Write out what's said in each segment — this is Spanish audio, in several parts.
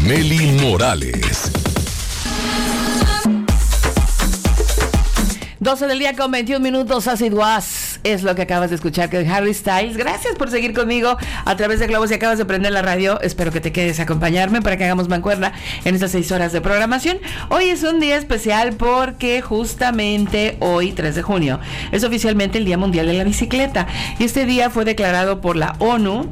Nelly Morales. 12 del día con 21 minutos, As It Was, es lo que acabas de escuchar con Harry Styles. Gracias por seguir conmigo a través de Globo. Si acabas de prender la radio, espero que te quedes a acompañarme para que hagamos mancuerna en estas 6 horas de programación. Hoy es un día especial porque justamente hoy, 3 de junio, es oficialmente el Día Mundial de la Bicicleta. Y este día fue declarado por la ONU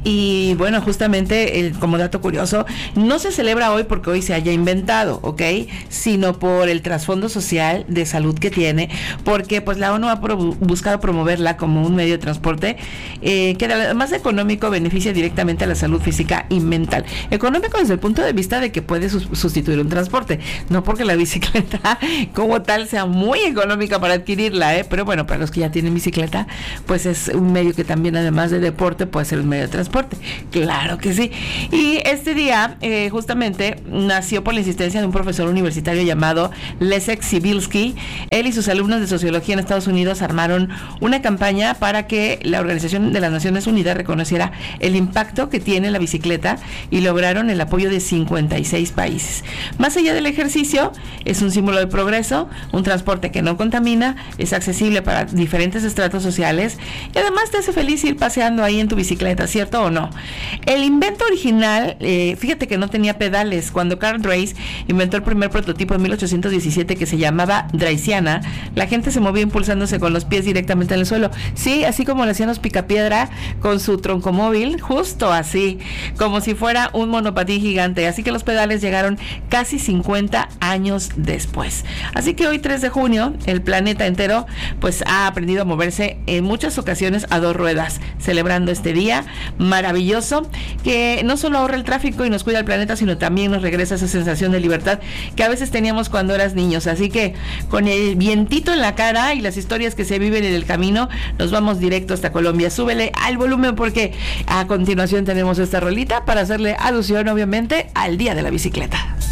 y bueno, justamente como dato curioso, no se celebra hoy porque hoy se haya inventado, ¿ok? Sino por el trasfondo social de salud que tiene, porque pues la ONU ha buscado promoverla como un medio de transporte que además de económico beneficia directamente a la salud física y mental. Económico desde el punto de vista de que puede sustituir un transporte, no porque la bicicleta como tal sea muy económica para adquirirla, pero bueno, para los que ya tienen bicicleta, pues es un medio que también además de deporte puede ser un medio de transporte, claro que sí. Y este día justamente nació por la insistencia de un profesor universitario llamado Leszek Sibilski. Él y sus alumnos de sociología en Estados Unidos armaron una campaña para que la Organización de las Naciones Unidas reconociera el impacto que tiene la bicicleta y lograron el apoyo de 56 países. Más allá del ejercicio, es un símbolo de progreso, un transporte que no contamina, es accesible para diferentes estratos sociales y además te hace feliz ir paseando ahí en tu bicicleta, ¿cierto o no? El invento original, fíjate que no tenía pedales. Cuando Carl Dreis inventó el primer prototipo en 1817 que se llamaba Dreisiana, la gente se movía impulsándose con los pies directamente en el suelo. Sí, así como lo hacían los Picapiedra con su troncomóvil, justo así, como si fuera un monopatín gigante. Así que los pedales llegaron casi 50 años después. Así que hoy, 3 de junio, el planeta entero pues ha aprendido a moverse en muchas ocasiones a 2 ruedas, celebrando este día maravilloso que no solo ahorra el tráfico y nos cuida el planeta, sino también nos regresa esa sensación de libertad que a veces teníamos cuando eras niños. Así que con el vientito en la cara y las historias que se viven en el camino, nos vamos directo hasta Colombia. Súbele al volumen porque a continuación tenemos esta rolita para hacerle alusión obviamente al Día de la Bicicleta.